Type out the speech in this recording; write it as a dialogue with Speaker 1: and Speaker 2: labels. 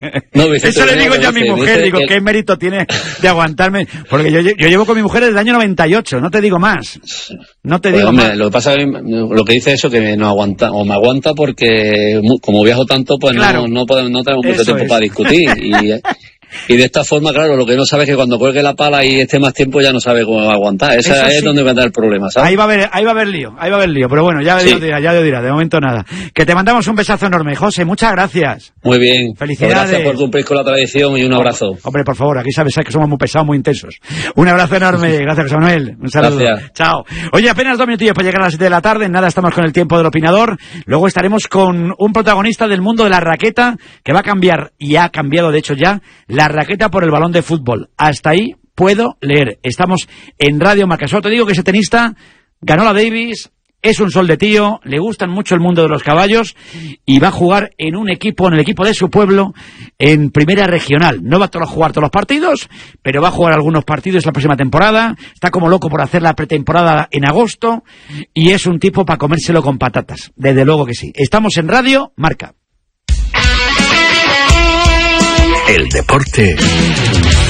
Speaker 1: No, Vicente,
Speaker 2: eso le digo yo a mi mujer, digo, ¿qué mérito tiene de aguantarme? Porque yo llevo con mi mujer desde el año 98, no te digo más. No te digo
Speaker 1: hombre,
Speaker 2: más.
Speaker 1: Lo que pasa es lo que dice eso, que no aguanta, o me aguanta porque como viajo tanto, pues claro, no tenemos mucho tiempo para discutir. Y de esta forma, claro, lo que no sabe es que cuando cuelgue la pala y esté más tiempo ya no sabe cómo aguantar. Esa es donde va a estar el problema, ¿sabes?
Speaker 2: Ahí va a haber lío, pero bueno, ya lo dirá, de momento nada. Que te mandamos un besazo enorme, José, muchas gracias.
Speaker 1: Muy bien.
Speaker 2: Felicidades.
Speaker 1: Gracias por cumplir con la tradición y un abrazo.
Speaker 2: Hombre, por favor, aquí sabes que somos muy pesados, muy intensos. Un abrazo enorme, gracias José Manuel. Un saludo.
Speaker 1: Gracias.
Speaker 2: Chao. Oye, apenas 2 minutillos para llegar a las 7 de la tarde, nada, estamos con el tiempo del opinador. Luego estaremos con un protagonista del mundo de la raqueta que va a cambiar, y ha cambiado de hecho ya, la raqueta por el balón de fútbol. Hasta ahí puedo leer. Estamos en Radio Marca. Solo te digo que ese tenista ganó la Davis, es un sol de tío, le gustan mucho el mundo de los caballos y va a jugar en un equipo, en el equipo de su pueblo, en primera regional. No va a jugar todos los partidos, pero va a jugar algunos partidos la próxima temporada. Está como loco por hacer la pretemporada en agosto y es un tipo para comérselo con patatas. Desde luego que sí. Estamos en Radio Marca.
Speaker 3: El deporte